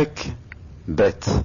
פרק ב'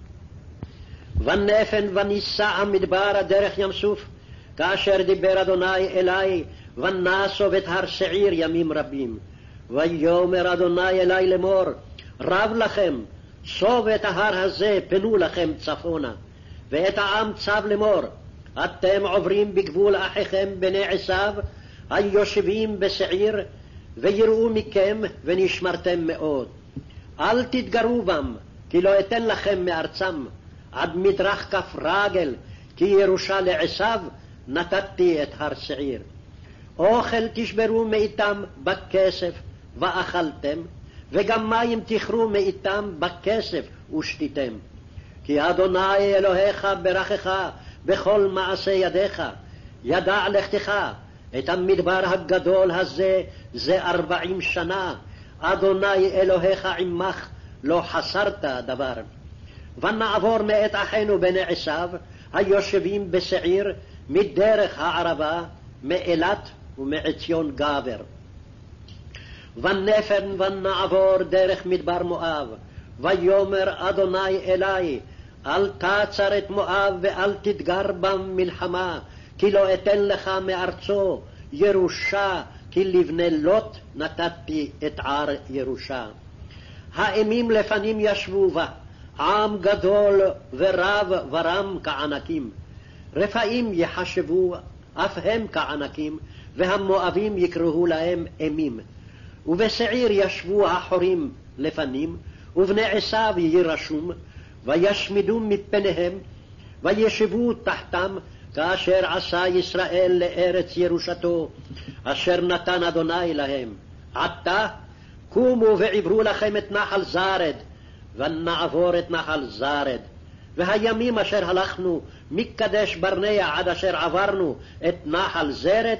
ונפן וניסע המדבר דרך ים סוף, כאשר דיבר אדוני אלי, ונסוב את הר שעיר ימים רבים. ויאמר אדוני אלי לאמור, רב לכם, סוב את ההר הזה, פנו לכם צפונה. ואת העם צב לאמור, אתם עוברים בגבול אחיכם בני עשיו, היושבים בשעיר, ויראו מכם ונשמרתם מאוד. אל תתגרו בם, כי לא אתן לכם מארצם, עד מדרך כף רגל, כי ירושה לעשיו נתתי את הר שעיר. אוכל תשברו מאיתם בכסף ואכלתם, וגם מים תכרו מאיתם בכסף ושתיתם. כי אדוני אלוהיך ברכך בכל מעשה ידיך, ידע לכתך את המדבר הגדול הזה זה 40 שנה, אדוני אלוהיך עמך, לא חסרת דבר. ונעבור מאת אחינו בני עשיו, היושבים בשעיר, מדרך הערבה, מאילת ומעציון גבר. ונפן ונעבור דרך מדבר מואב, ויאמר אדוני אלי, אל תעצר את מואב ואל תתגר בם מלחמה, כי לא אתן לך מארצו ירושה, כי לבני לוט נתתי את ער ירושה. האימים לפנים ישבו בה, עם גדול ורב ורם כענקים. רפאים יחשבו אף הם כענקים, והמואבים יקראו להם אימים. ובשעיר ישבו החורים לפנים, ובני עשיו יירשום, וישמידו מפניהם, וישבו תחתם, כאשר עשה ישראל לארץ ירושתו, אשר נתן אדוני להם. עתה קומו ועברו לכם את נחל זרד, ונעבור את נחל זרד. והימים אשר הלכנו מקדש ברנע עד אשר עברנו את נחל זרד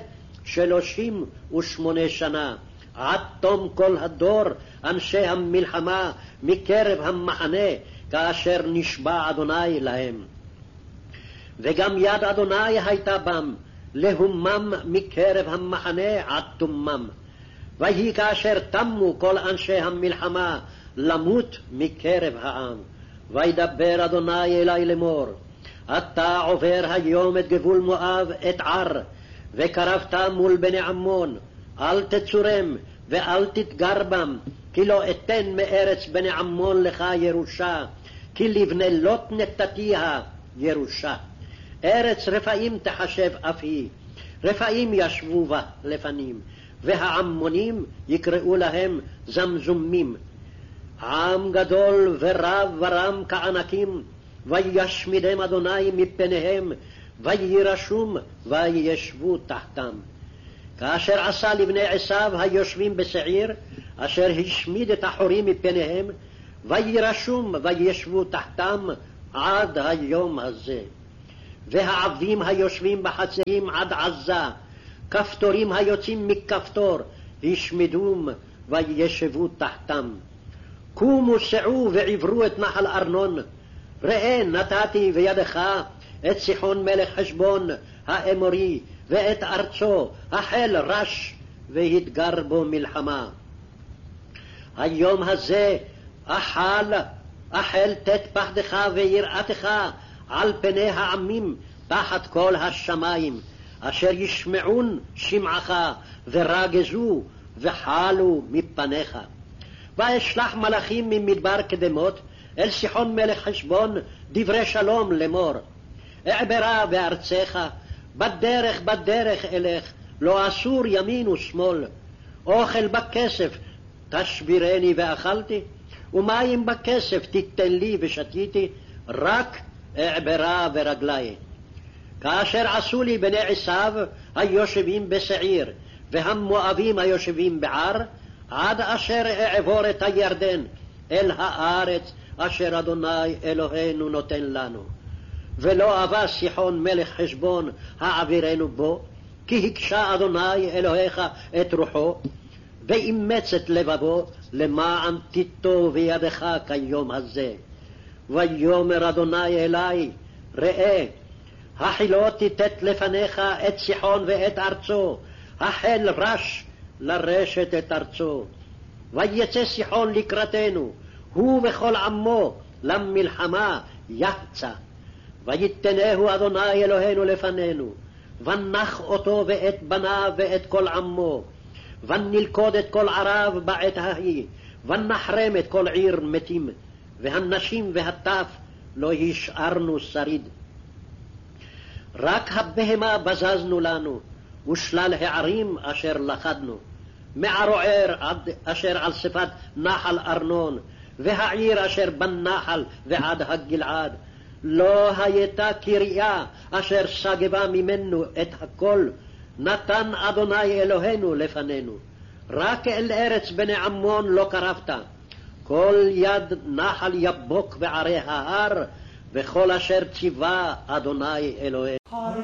38 שנה, עד תום כל הדור אנשי המלחמה מקרב המחנה, כאשר נשבע אדוני להם. וגם יד אדוני הייתה בם, להומם מקרב המחנה עד תומם. ויהי כאשר תמו כל אנשי המלחמה למות מקרב העם. וידבר אדוני אלי לאמור, אתה עובר היום את גבול מואב את ער, וקרבת מול בני עמון, אל תצורם ואל תתגר בם, כי לא אתן מארץ בני עמון לך ירושה, כי לבני לוט נתתיה ירושה. ארץ רפאים תחשב אף היא, רפאים ישבו בה לפנים, והעמונים יקראו להם זמזומים. עם גדול ורב ורם כענקים, וישמידם אדוני מפניהם, וירשום וישבו תחתם. כאשר עשה לבני עשיו היושבים בשעיר, אשר השמיד את החורים מפניהם, וירשום וישבו תחתם עד היום הזה. והעבדים היושבים בחצרים עד עזה, כפתורים היוצאים מכפתור, השמידום וישבו תחתם. קומו סעו ועברו את נחל ארנון, ראה נתתי בידך את סיחון מלך חשבון האמורי, ואת ארצו החל רש, והתגר בו מלחמה. היום הזה החל תת פחדך ויראתך על פני העמים תחת כל השמיים, אשר ישמעון שמעך ורגזו וחלו מפניך. ואשלח מלאכים ממדבר קדמות אל סיחון מלך חשבון דברי שלום לאמור, אעברה בארצך, בדרך אלך, לא אסור ימין ושמאל. אוכל בכסף תשבירני ואכלתי, ומים בכסף תיתן לי ושתיתי, רק אעברה ברגלי. כאשר עשו לי בני עשיו היושבים בשעיר, והמואבים היושבים בער, עד אשר אעבור את הירדן אל הארץ אשר אדוני אלוהינו נותן לנו. ולא אבא סיחון מלך חשבון העבירנו בו, כי הקשה אדוני אלוהיך את רוחו, ואימץ את לבבו למען תיטו בידך כיום הזה. ויאמר אדוני אלי, ראה, החילו תיתת לפניך את סיחון ואת ארצו, החל רש לרשת את ארצו. ויצא סיחון לקראתנו, הוא וכל עמו למלחמה יחצה. ויתנהו אדוני אלוהינו לפנינו, ונח אותו ואת בניו ואת כל עמו, ונלכוד את כל ערב בעת ההיא, ונחרם את כל עיר מתים, והנשים והטף לא השארנו שריד. רק הבהמה בזזנו לנו, ושלל הערים אשר לכדנו, מערוער עד אשר על שפת נחל ארנון, והעיר אשר בנחל ועד הגלעד. לא הייתה קריה אשר סגבה ממנו את הכל, נתן אדוני אלוהינו לפנינו. רק אל ארץ בני עמון לא קרבת, כל יד נחל יבוק בערי ההר, וכל אשר ציווה אדוני אלוהינו.